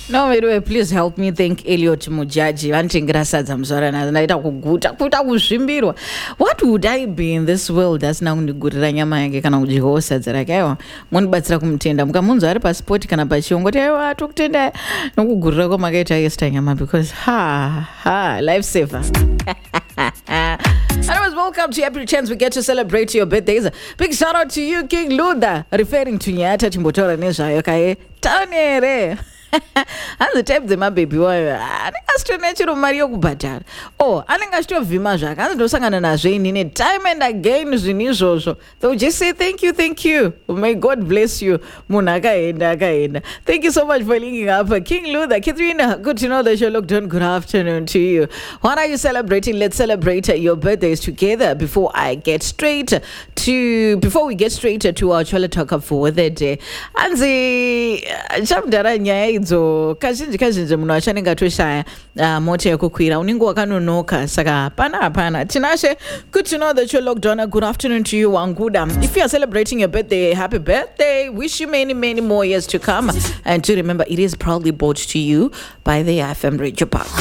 No, by the way, please help me thank Elliot Mujaji. What would I be in this world? As now ndigurira nyama yange kana kujihosa dzarakayo. Munibatsira kumutenda. Mukamunzwa ari pasipoti kana pachiongo kuti aiwa tokutenda nokugurira kwamakaita yesta nyama because lifesaver. Anyways, welcome to every chance we get to celebrate your birthdays. Big shout out to you, King Luther, referring to Nyata Chimbotora Nezhayo Kaye. Tanere. And the type the my baby wayo anenga natural Mario kubhatara anenga vima zvaka anondosangana nazvo inini time and again zvinizvozvo they'll just say thank you, may God bless you munhu akaenda. Thank you so much for linking up. King Luther, Catherine, good to know that you looked on. Good afternoon to you. What are you celebrating? Let's celebrate your birthdays together before we get straight to our Chola Talk Up for the day. Anzi chamdara nyaya idzo kazhinji munhu achanenge atoshaya mota yekukwira unenge wakanonoka saka hapana tinashe. Good to know that you're logged on. Good afternoon to you, Wanguda. If you are celebrating your birthday, happy birthday. Wish you many more years to come, and to remember it is proudly brought to you by the FM Radio Park.